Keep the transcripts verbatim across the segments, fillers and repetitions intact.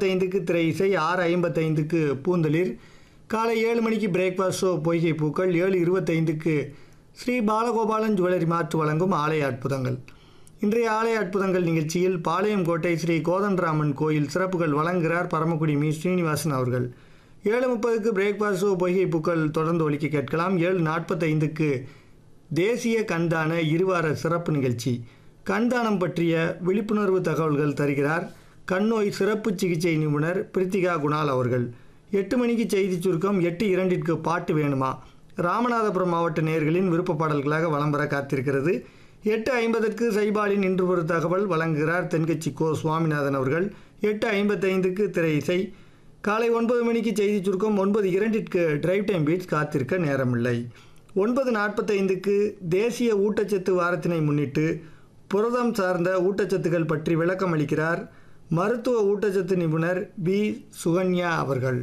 நாற்பத்தைந்துக்கு திரை இசை, ஆறு ஐம்பத்தைந்துக்கு பூந்தளிர், காலை ஏழு மணிக்கு பிரேக்ஃபாஸ்ட் ஷோ பொய்கை பூக்கள், ஏழு இருபத்தைந்துக்கு ஸ்ரீ பாலகோபாலன் ஜுவல்லரி மார்ட் வழங்கும் ஆலய அற்புதங்கள். இன்றைய ஆலய அற்புதங்கள் நிகழ்ச்சியில் பாளையம் கோட்டை ஸ்ரீ கோதண்டராமன் கோயில் சிறப்புகள் வழங்குகிறார் பரமக்குடி மீ ஸ்ரீனிவாசன் அவர்கள். ஏழு முப்பதுக்கு பிரேக்ஃபாஸ்ட் ஷோ பொய்கை பூக்கள் தொடர்ந்து ஒலிக்க கேட்கலாம். ஏழு நாற்பத்தைந்துக்கு தேசிய கண்தான இருவார சிறப்பு நிகழ்ச்சி. கண்தானம் பற்றிய விழிப்புணர்வு தகவல்கள் தருகிறார் கண்ணோய் சிறப்பு சிகிச்சை நிபுணர் பிரித்திகா குணால் அவர்கள். எட்டு மணிக்கு செய்தி சுருக்கம், எட்டு இரண்டிற்கு பாட்டு வேணுமா ராமநாதபுரம் மாவட்ட நேயர்களின் விருப்ப பாடல்களாக வலம் வர காத்திருக்கிறது. எட்டு ஐம்பதற்கு சைபாலின் இன்று ஒரு தகவல் வழங்குகிறார் தென்கட்சி கோ சுவாமிநாதன் அவர்கள். எட்டு ஐம்பத்தைந்துக்கு திரை இசை. காலை ஒன்பது மணிக்கு செய்தி சுருக்கம், ஒன்பது இரண்டிற்கு டிரைவ் டைம் பீட்ஸ் காத்திருக்க நேரமில்லை. ஒன்பது நாற்பத்தைந்துக்கு தேசிய ஊட்டச்சத்து வாரத்தினை முன்னிட்டு புரதம் சார்ந்த ஊட்டச்சத்துக்கள் பற்றி விளக்கம் அளிக்கிறார் மருத்துவ ஊட்டச்சத்து நிபுணர் பி சுகன்யா அவர்கள்.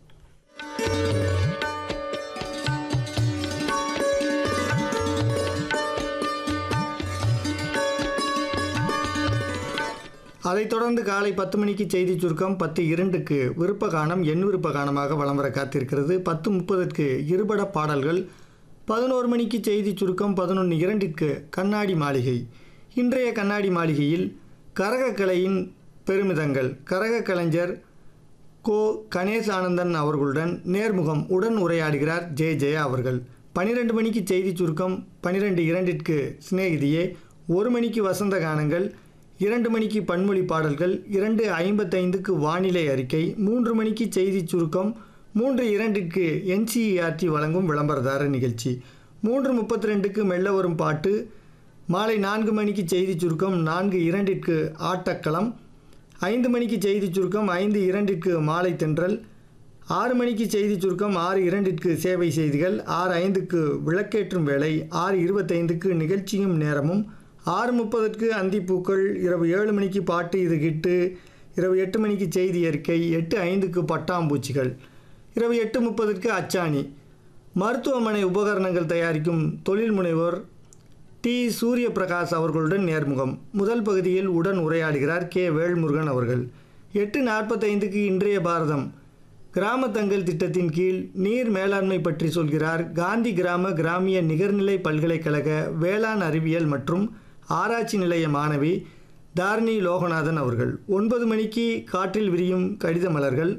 அதைத் தொடர்ந்து காலை பத்து மணிக்கு செய்தி சுருக்கம், பத்து இரண்டுக்கு விருப்ப கானம் எண் விருப்ப கானமாக வலம் வர காத்திருக்கிறது. பத்து முப்பதற்கு இருபட பாடல்கள், பதினோரு மணிக்கு செய்தி சுருக்கம், பதினொன்று இரண்டிற்கு கண்ணாடி மாளிகை. இன்றைய கண்ணாடி மாளிகையில் கரகக்கலையின் பெருமிதங்கள், கரக கலைஞர் கோ கணேஷ் ஆனந்தன் அவர்களுடன் நேர்முகம் உடன் உரையாடுகிறார் ஜே ஜெயா அவர்கள். பனிரெண்டு மணிக்கு செய்தி சுருக்கம், பனிரெண்டு இரண்டிற்கு சிநேகிதியே, ஒரு மணிக்கு வசந்த கானங்கள், இரண்டு மணிக்கு பன்மொழி பாடல்கள், இரண்டு ஐம்பத்தைந்துக்கு வானிலை அறிக்கை, மூன்று மணிக்கு செய்தி சுருக்கம், மூன்று இரண்டிற்கு என்சிஇஆர்டி வழங்கும் விளம்பரதாரர் நிகழ்ச்சி, மூன்று முப்பத்தி ரெண்டுக்கு மெல்ல வரும் பாட்டு, மாலை நான்கு மணிக்கு செய்தி சுருக்கம், நான்கு இரண்டிற்கு ஆட்டக்களம், ஐந்து மணிக்கு செய்தி சுருக்கம், ஐந்து இரண்டிற்கு மாலை தென்றல், ஆறு மணிக்கு செய்தி சுருக்கம், ஆறு இரண்டிற்கு சேவை செய்திகள், ஆறு ஐந்துக்கு விளக்கேற்றும் வேலை, ஆறு இருபத்தைந்துக்கு நிகழ்ச்சியும் நேரமும், ஆறு முப்பதற்கு அந்திப்பூக்கள், இரவு ஏழு மணிக்கு பாட்டு இது கிட்டு, இரவு எட்டு மணிக்கு செய்தி அறிக்கை, எட்டு ஐந்துக்கு பட்டாம்பூச்சிகள், இரவு எட்டு முப்பதற்கு அச்சாணி. மருத்துவமனை உபகரணங்கள் தயாரிக்கும் தொழில் முனைவோர் டி சூரிய பிரகாஷ் அவர்களுடன் நேர்முகம். முதல் பகுதியில் உடன் உரையாடுகிறார் கே வேல்முருகன் அவர்கள். எட்டு நாற்பத்தைந்துக்கு இன்றைய பாரதம் கிராம தங்கல் திட்டத்தின் கீழ் நீர் மேலாண்மை பற்றி சொல்கிறார் காந்தி கிராம கிராமிய நிகர்நிலை பல்கலைக்கழக வேளாண் அறிவியல் மற்றும் ஆராய்ச்சி நிலைய மாணவி தாரிணி லோகநாதன் அவர்கள். ஒன்பது மணிக்கு காற்றில் விரியும் கடித மலர்கள்,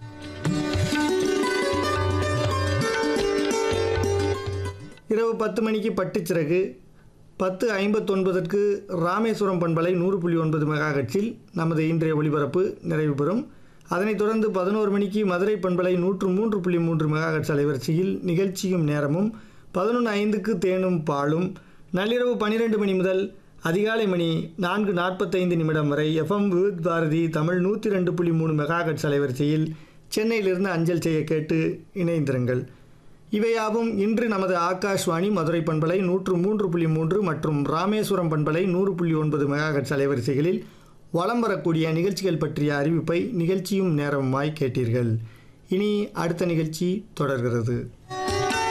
இரவு பத்து மணிக்கு பட்டுச்சிறகு, பத்து ஐம்பத்தொன்பதற்கு ராமேஸ்வரம் பண்பலை நூறு புள்ளி ஒன்பது மெகாஹெர்ட்ஸில் நமது இன்றைய ஒளிபரப்பு நிறைவு பெறும். அதனைத் தொடர்ந்து பதினோரு மணிக்கு மதுரை பண்பலை நூற்று மூன்று புள்ளி மூன்று மெகாஹெர்ட்ஸ் அலைவரிசையில் நிகழ்ச்சியும் நேரமும், பதினொன்று ஐந்துக்கு தேனும் பாலும், நள்ளிரவு பன்னிரெண்டு மணி முதல் அதிகாலை மணி நான்கு நாற்பத்தைந்து நிமிடம் வரை எஃப்எம் விவித் பாரதி தமிழ் நூற்றி ரெண்டு புள்ளி மூணு மெகாஹெர்ட்ஸ் அலைவரிசையில் சென்னையிலிருந்து அஞ்சல் செய்ய கேட்டு இணைந்திருங்கள். இவையாவும் இன்று நமது ஆகாஷ்வாணி மதுரை பண்பலை நூற்று மூன்று புள்ளி மூன்று மற்றும் ராமேஸ்வரம் பண்பலை நூறு புள்ளி ஒன்பது மெகாஹெர்ட்ஸ் அலைவரிசைகளில் வலம் வரக்கூடிய நிகழ்ச்சிகள் பற்றிய அறிவிப்பை நிகழ்ச்சியும் நேரமாய் கேட்டீர்கள். இனி அடுத்த நிகழ்ச்சி தொடர்கிறது.